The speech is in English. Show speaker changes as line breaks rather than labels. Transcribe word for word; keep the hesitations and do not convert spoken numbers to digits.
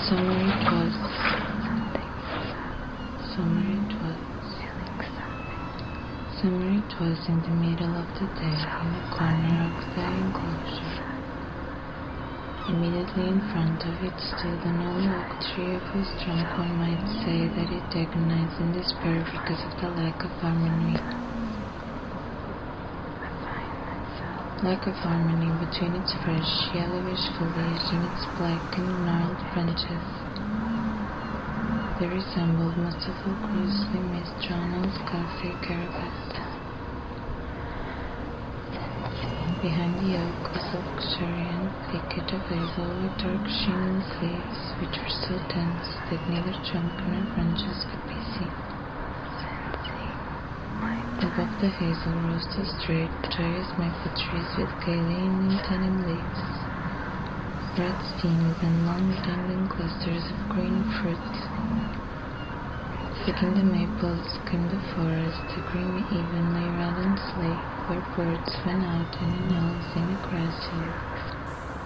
Summer it was. Summer it was. Summer it was in the middle of the day, in a corner of the enclosure. Immediately in front of it stood an old oak tree of whose trunk one might say that it agonized in despair because of the lack of harmony. Lack of harmony between its fresh, yellowish foliage and its black and gnarled branches. They resembled most of a grossly misdrawn and scarfy carapace. Behind the oak was a luxuriant thicket of hazel with dark sheenless leaves, which were so dense that neither trunk nor branches could be seen. Above the hazel rose two straight, joyous maple trees with gaily indented leaves, red stems, and long dangling clusters of green fruit. Thick in the maples came the forest, a green evenly rounded lake where birds went out and in owls in a grass hill.